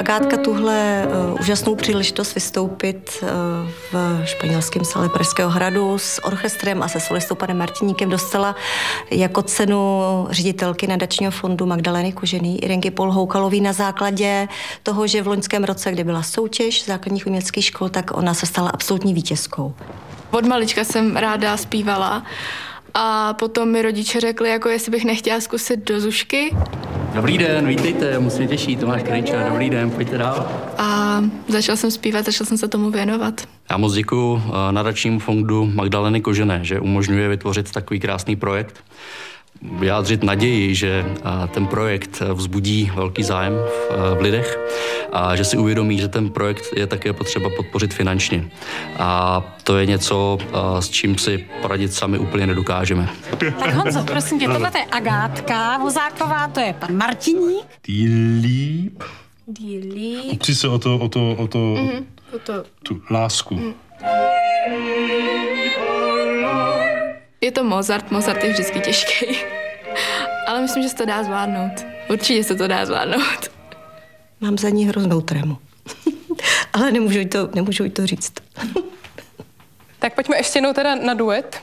Agátka tuhle úžasnou příležitost vystoupit v španělském sále Pražského hradu s orchestrem a se solistou panem Martiníkem dostala jako cenu ředitelky nadačního fondu Magdaleny Kožený Irenky Polhoukalový na základě toho, že v loňském roce, kdy byla soutěž základních uměleckých škol, tak ona se stala absolutní vítězkou. Od malička jsem ráda zpívala a potom mi rodiče řekli, jako jestli bych nechtěla zkusit do Zušky. Dobrý den, vítejte, moc mě těší, Tomáš Krejča, dobrý den, pojďte dál. A začal jsem zpívat, začal jsem se tomu věnovat. Já moc děkuju nadačnímu fondu Magdaleny Kožené, že umožňuje vytvořit takový krásný projekt. Vyjádřit naději, že ten projekt vzbudí velký zájem v lidech a že si uvědomí, že ten projekt je také potřeba podpořit finančně. A to je něco, s čím si poradit sami úplně nedokážeme. Tak Honzo, prosím tě, tohle je Agátka Vozáková, to je pan Martiník. Dílíp. Opři se o tu lásku. Je to Mozart je vždycky těžký. Ale myslím, že se to dá zvládnout. Určitě se to dá zvládnout. Mám za ní hroznou trému. Ale nemůžu jí to říct. Tak pojďme ještě jednou teda na duet.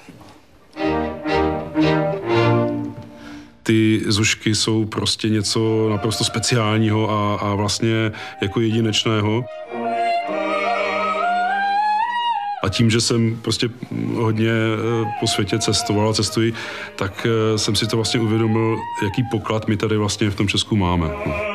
Ty Zušky jsou prostě něco naprosto speciálního a vlastně jako jedinečného. A tím, že jsem prostě hodně po světě cestoval a cestuji, tak jsem si to vlastně uvědomil, jaký poklad my tady vlastně v tom Česku máme.